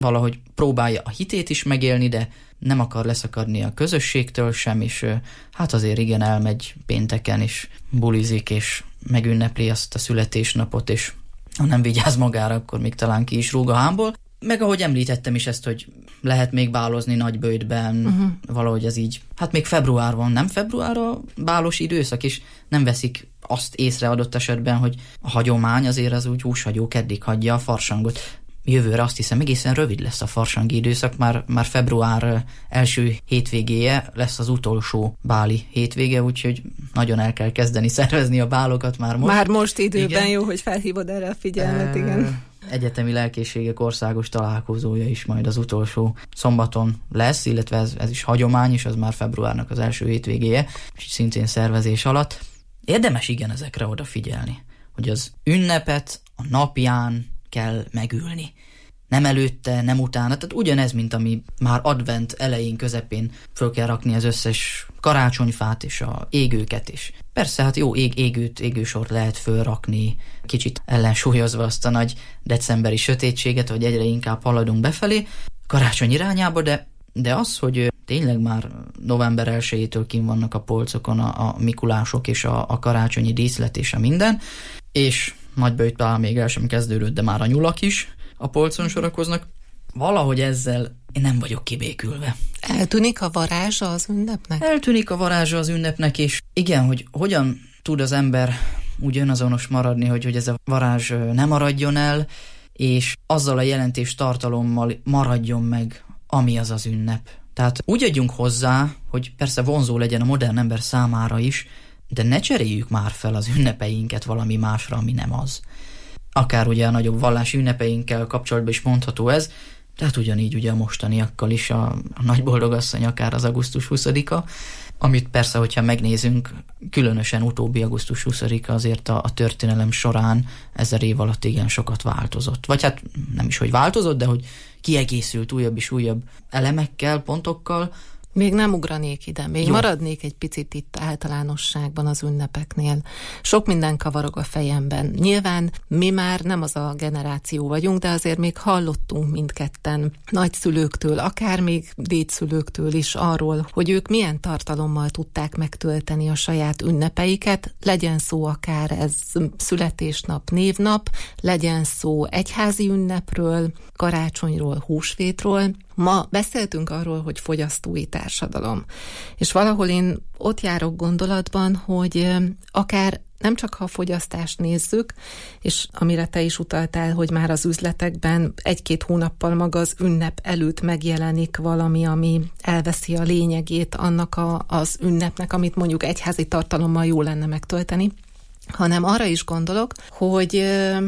valahogy próbálja a hitét is megélni, de nem akar leszakadni a közösségtől sem, és hát azért igen, elmegy pénteken, és bulizik, és megünnepli azt a születésnapot, és ha nem vigyáz magára, akkor még talán ki is rúg a hámból. Meg ahogy említettem is ezt, hogy lehet még bálozni nagyböjtben, valahogy ez így. Hát még február van, nem február a bálos időszak, és nem veszik azt észre adott esetben, hogy a hagyomány azért az úgy húshagyó keddig hagyja a farsangot. Jövőre azt hiszem egészen rövid lesz a farsangi időszak, már február első hétvégéje lesz az utolsó báli hétvége, úgyhogy nagyon el kell kezdeni szervezni a bálokat már most. Már most időben, igen. Jó, hogy felhívod erre a figyelmet, igen. Egyetemi lelkészségek országos találkozója is majd az utolsó szombaton lesz, illetve ez is hagyomány, és az már februárnak az első hétvégéje, és szintén szervezés alatt. Érdemes igen ezekre odafigyelni, hogy az ünnepet a napján kell megülni. Nem előtte, nem utána, tehát ugyanez, mint ami már advent elején, közepén föl kell rakni az összes karácsonyfát és a égőket is. Persze, hát jó égősort lehet fölrakni, kicsit ellensúlyozva azt a nagy decemberi sötétséget, hogy egyre inkább haladunk befelé karácsony irányába, de az, hogy tényleg már november 1-től kint vannak a polcokon a mikulások és a karácsonyi díszlet és a minden, és nagyböjt talán még el sem kezdődött, de már a nyulak is a polcon sorakoznak. Valahogy ezzel én nem vagyok kibékülve. Eltűnik a varázsa az ünnepnek? Eltűnik a varázsa az ünnepnek, és igen, hogy hogyan tud az ember úgy önazonos maradni, hogy ez a varázs ne maradjon el, és azzal a jelentés tartalommal maradjon meg, ami az az ünnep. Tehát úgy adjunk hozzá, hogy persze vonzó legyen a modern ember számára is, de ne cseréljük már fel az ünnepeinket valami másra, ami nem az. Akár ugye a nagyobb vallási ünnepeinkkel kapcsolatban is mondható ez, tehát ugyanígy ugye a mostaniakkal is a nagy boldogasszony, akár az augusztus 20-a, amit persze, hogyha megnézünk, különösen utóbbi augusztus 20-a azért a történelem során 1000 év alatt igen sokat változott. Vagy hát nem is, hogy változott, de hogy kiegészült újabb és újabb elemekkel, pontokkal. Még nem ugranék ide, még jó. Maradnék egy picit itt általánosságban az ünnepeknél. Sok minden kavarog a fejemben. Nyilván mi már nem az a generáció vagyunk, de azért még hallottunk mindketten nagyszülőktől, akár még dédszülőktől is arról, hogy ők milyen tartalommal tudták megtölteni a saját ünnepeiket, legyen szó akár ez születésnap, névnap, legyen szó egyházi ünnepről, karácsonyról, húsvétról. Ma beszéltünk arról, hogy fogyasztói társadalom. És valahol én ott járok gondolatban, hogy akár nem csak ha a fogyasztást nézzük, és amire te is utaltál, hogy már az üzletekben 1-2 hónappal maga az ünnep előtt megjelenik valami, ami elveszi a lényegét annak az ünnepnek, amit mondjuk egyházi tartalommal jó lenne megtölteni, hanem arra is gondolok, hogy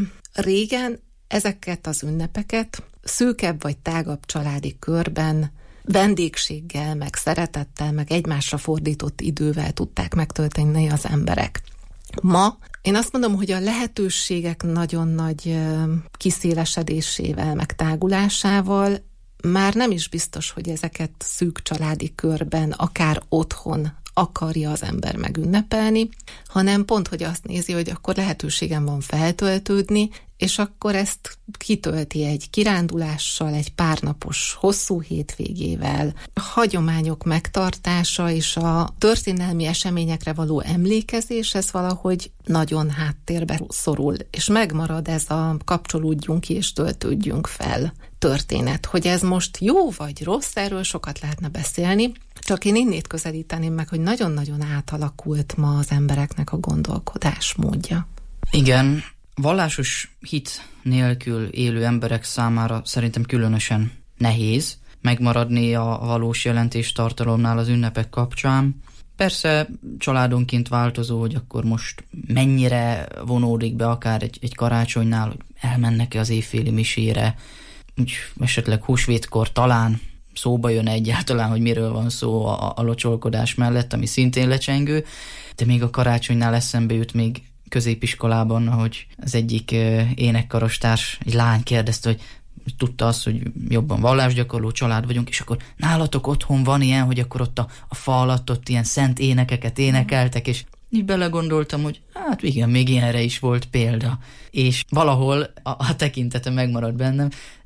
régen ezeket az ünnepeket szűkebb vagy tágabb családi körben vendégséggel, meg szeretettel, meg egymásra fordított idővel tudták megtölteni az emberek. Ma én azt mondom, hogy a lehetőségek nagyon nagy kiszélesedésével, meg tágulásával már nem is biztos, hogy ezeket szűk családi körben, akár otthon akarja az ember megünnepelni, hanem pont, hogy azt nézi, hogy akkor lehetőségem van feltöltődni, és akkor ezt kitölti egy kirándulással, egy párnapos hosszú hétvégével. A hagyományok megtartása és a történelmi eseményekre való emlékezés, ez valahogy nagyon háttérbe szorul, és megmarad ez a kapcsolódjunk ki és töltődjünk fel történet. Hogy ez most jó vagy rossz, erről sokat lehetne beszélni, csak én innét közelíteném meg, hogy nagyon-nagyon átalakult ma az embereknek a gondolkodásmódja. Igen, vallásos hit nélkül élő emberek számára szerintem különösen nehéz megmaradni a valós jelentéstartalomnál az ünnepek kapcsán. Persze családonként változó, hogy akkor most mennyire vonódik be akár egy karácsonynál, hogy elmennek-e az évféli misére, úgy esetleg húsvétkor talán szóba jön egyáltalán, hogy miről van szó a locsolkodás mellett, ami szintén lecsengő, de még a karácsonynál eszembe jut még középiskolában, ahogy az egyik énekkarostárs, egy lány kérdezte, hogy tudta azt, hogy jobban vallásgyakorló család vagyunk, és akkor nálatok otthon van ilyen, hogy akkor ott a fa alatt ott ilyen szent énekeket énekeltek, és így belegondoltam, hogy hát igen, még ilyenre is volt példa. És valahol a tekintete megmaradt bennem.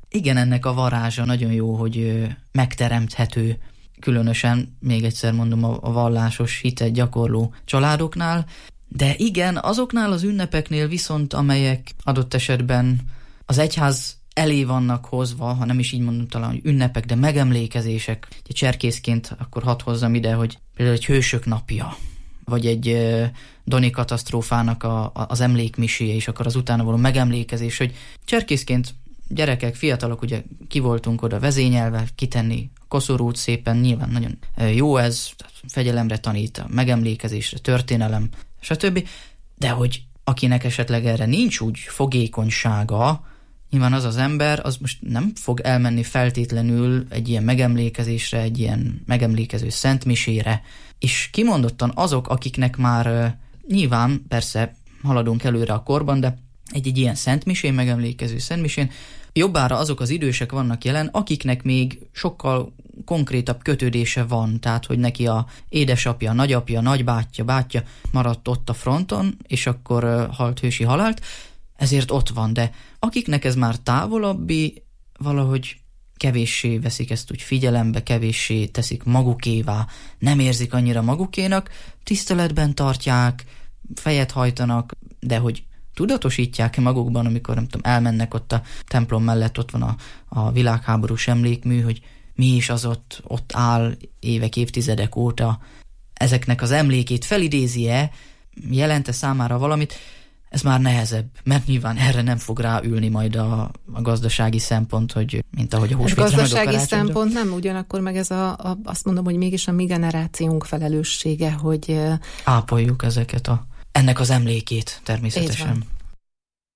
igen, ennek a varázsa nagyon jó, hogy megteremthető, különösen, még egyszer mondom, a vallásos hitet gyakorló családoknál, de igen, azoknál az ünnepeknél viszont, amelyek adott esetben az egyház elé vannak hozva, ha nem is így mondom talán, hogy ünnepek, de megemlékezések. Egy cserkészként akkor hadd hozzam ide, hogy például egy hősök napja, vagy egy Doni katasztrófának az emlékmiséje, és akkor az utána való megemlékezés, hogy cserkészként gyerekek, fiatalok, ugye ki voltunk oda vezényelve, kitenni a koszorút szépen, nyilván nagyon jó ez, fegyelemre tanít, megemlékezésre, történelem, stb. De hogy akinek esetleg erre nincs úgy fogékonysága, nyilván az ember, az most nem fog elmenni feltétlenül egy ilyen megemlékezésre, egy ilyen megemlékező szentmisére, és kimondottan azok, akiknek már nyilván, persze haladunk előre a korban, de egy ilyen szentmisén, megemlékező szentmisén jobbára azok az idősek vannak jelen, akiknek még sokkal konkrétabb kötődése van, tehát hogy neki a édesapja, nagyapja, nagybátyja, bátyja maradt ott a fronton, és akkor halt hősi halált, ezért ott van, de akiknek ez már távolabbi, valahogy kevéssé veszik ezt úgy figyelembe, kevéssé teszik magukévá, nem érzik annyira magukénak, tiszteletben tartják, fejet hajtanak, de hogy tudatosítják magukban, amikor nem tudom, elmennek ott a templom mellett, ott van a világháborús emlékmű, hogy mi is az ott áll évek, évtizedek óta, ezeknek az emlékét felidézi-e, jelente számára valamit, ez már nehezebb, mert nyilván erre nem fog ráülni majd a gazdasági szempont, hogy mint ahogy a húsvétre meg a karácsonyra. Gazdasági szempont nem, ugyanakkor meg ez azt mondom, hogy mégis a mi generációnk felelőssége, hogy ápoljuk ennek az emlékét természetesen.